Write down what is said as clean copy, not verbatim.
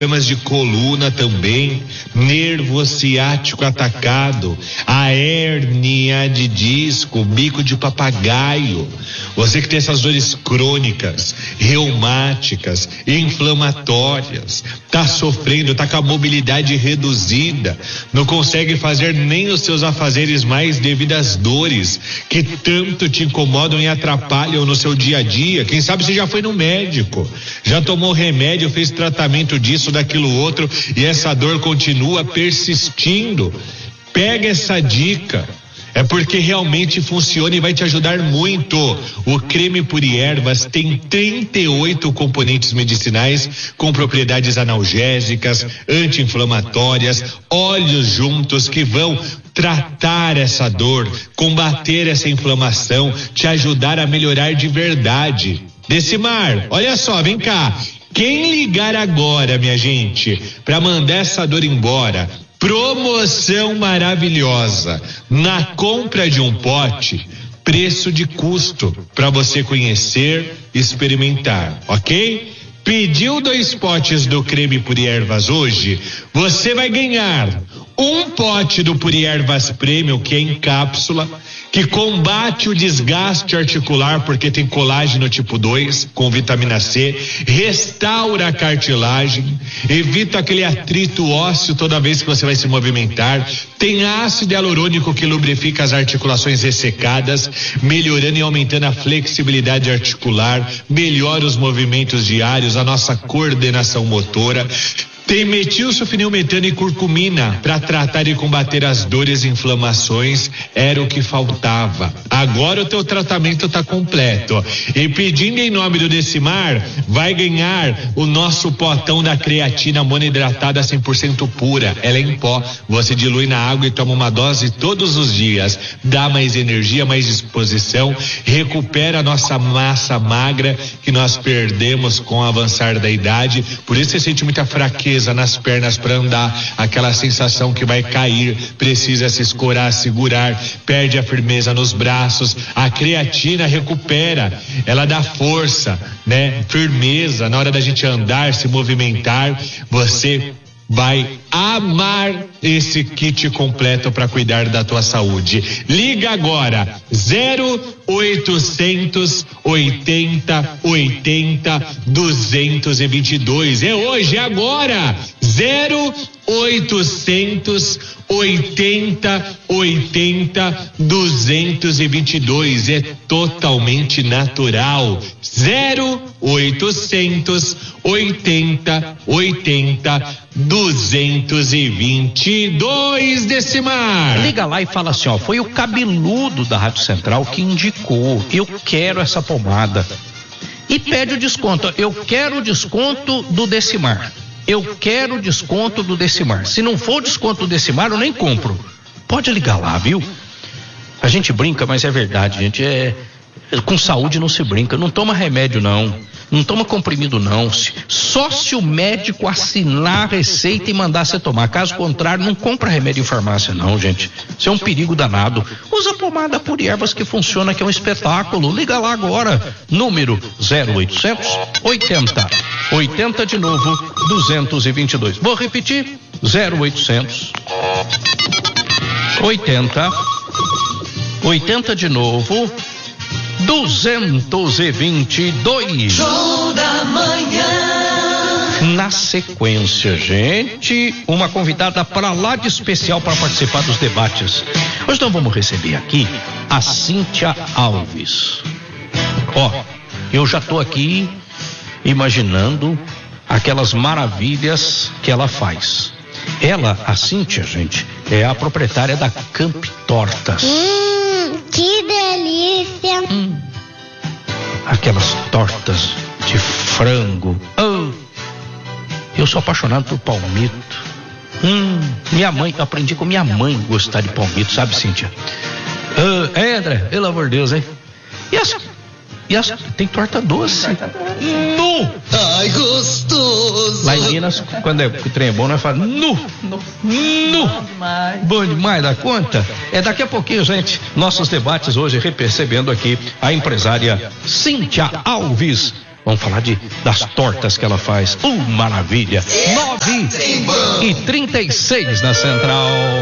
problemas de coluna também, nervo ciático atacado, a hérnia de disco, bico de papagaio. Você que tem essas dores crônicas, reumáticas, inflamatórias, tá sofrendo, tá com a mobilidade reduzida, não consegue fazer nem os seus afazeres mais devido às dores que tanto te incomodam e atrapalham no seu dia a dia. Quem sabe você já foi no médico, já tomou remédio, fez tratamento disso, daquilo outro, e essa dor continua persistindo. Pega essa dica, é porque realmente funciona e vai te ajudar muito. O creme Puri Ervas tem 38 componentes medicinais com propriedades analgésicas, anti-inflamatórias, óleos juntos que vão tratar essa dor, combater essa inflamação, te ajudar a melhorar de verdade. Decimar, olha só, vem cá. Quem ligar agora, minha gente, para mandar essa dor embora, promoção maravilhosa. Na compra de um pote, preço de custo para você conhecer e experimentar, ok? Pediu 2 potes do creme Puri Ervas hoje, você vai ganhar um pote do Puri Ervas Premium, que é em cápsula, que combate o desgaste articular, porque tem colágeno tipo 2 com vitamina C, restaura a cartilagem, evita aquele atrito ósseo toda vez que você vai se movimentar, tem ácido hialurônico que lubrifica as articulações ressecadas, melhorando e aumentando a flexibilidade articular, melhora os movimentos diários, a nossa coordenação motora. Tem metilsulfonilmetano e curcumina para tratar e combater as dores e inflamações. Era o que faltava. Agora o teu tratamento está completo. E pedindo em nome do Decimar, vai ganhar o nosso potão da creatina monoidratada 100% pura. Ela é em pó. Você dilui na água e toma uma dose todos os dias. Dá mais energia, mais disposição. Recupera a nossa massa magra que nós perdemos com o avançar da idade. Por isso você sente muita fraqueza nas pernas para andar, aquela sensação que vai cair, precisa se escorar, segurar, perde a firmeza nos braços. A creatina recupera, ela dá força, né? Firmeza na hora da gente andar, se movimentar. Você vai amar esse kit completo para cuidar da tua saúde. Liga agora 0800 80 80 222. É hoje, é agora. 0800 80 80 222. É totalmente natural. 0800 80 80 222. Decimar. Liga lá e fala assim, ó, foi o cabeludo da Rádio Central que indicou, eu quero essa pomada. E pede o desconto, eu quero o desconto do Decimar. Eu quero o desconto do Decimar. Se não for o desconto do Decimar, eu nem compro. Pode ligar lá, viu? A gente brinca, mas é verdade, gente. Com saúde não se brinca. Não toma remédio, não. Não toma comprimido, não. Só se o médico assinar a receita e mandar você tomar. Caso contrário, não compra remédio em farmácia, não, gente. Isso é um perigo danado. Usa a pomada Puri Ervas que funciona, que é um espetáculo. Liga lá agora. Número 0800 80 80 de novo 222. Vou repetir. 0800 80 80 de novo 222. Show da manhã. Na sequência, gente, uma convidada para lá de especial para participar dos debates. Hoje nós vamos receber aqui a Cíntia Alves. Ó, eu já tô aqui imaginando aquelas maravilhas que ela faz. Ela, a Cíntia, gente, é a proprietária da Camp Tortas. Que delícia! Aquelas tortas de frango. Eu sou apaixonado por palmito. Minha mãe, eu aprendi com minha mãe gostar de palmito, sabe, Cíntia? André, pelo amor de Deus, hein? E as tem torta doce. Nu! Ai, gostoso! Lá em Minas, quando o trem é bom, nós falamos nu! Bom demais da conta. Daqui a pouquinho, gente, nossos debates hoje recebendo aqui a empresária Cíntia Alves. Vamos falar das tortas que ela faz. Maravilha. 9h36 na Central.